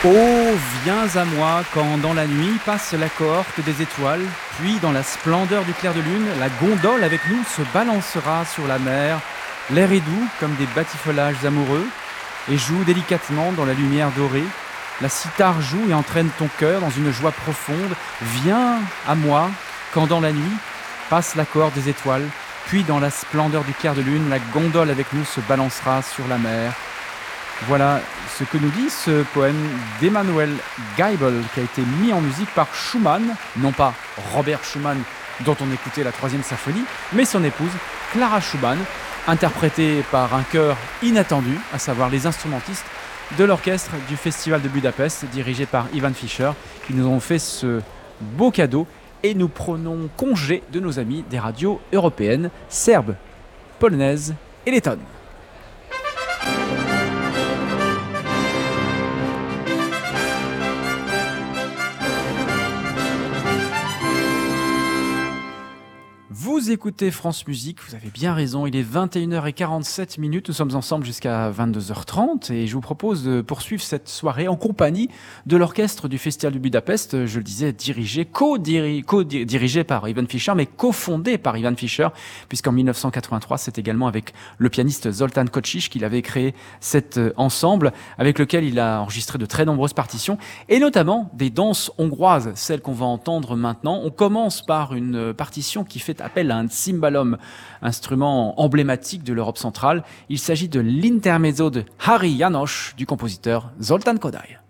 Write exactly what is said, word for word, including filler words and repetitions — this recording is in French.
Oh, viens à moi quand dans la nuit passe la cohorte des étoiles, puis dans la splendeur du clair de lune, la gondole avec nous se balancera sur la mer. L'air est doux comme des batifolages amoureux et joue délicatement dans la lumière dorée. La cithare joue et entraîne ton cœur dans une joie profonde. Viens à moi quand dans la nuit passe la cohorte des étoiles, puis dans la splendeur du clair de lune, la gondole avec nous se balancera sur la mer. Voilà ce que nous dit ce poème d'Emanuel Geibel qui a été mis en musique par Schumann, non pas Robert Schumann dont on écoutait la troisième symphonie, mais son épouse Clara Schumann, interprétée par un chœur inattendu, à savoir les instrumentistes de l'orchestre du Festival de Budapest, dirigé par Ivan Fischer, qui nous ont fait ce beau cadeau et nous prenons congé de nos amis des radios européennes, serbes, polonaises et lettonnes. Vous écoutez France Musique, vous avez bien raison, il est vingt et une heures quarante-sept minutes, nous sommes ensemble jusqu'à vingt-deux heures trente et je vous propose de poursuivre cette soirée en compagnie de l'orchestre du Festival de Budapest, je le disais, dirigé, co-dirigé, co-dirigé par Ivan Fischer, mais cofondé par Ivan Fischer, puisqu'en dix-neuf cent quatre-vingt-trois, c'est également avec le pianiste Zoltán Kocsis qu'il avait créé cet ensemble, avec lequel il a enregistré de très nombreuses partitions, et notamment des danses hongroises, celles qu'on va entendre maintenant. On commence par une partition qui fait appel à un cymbalum, instrument emblématique de l'Europe centrale. Il s'agit de l'intermezzo de Háry János du compositeur Zoltán Kodály.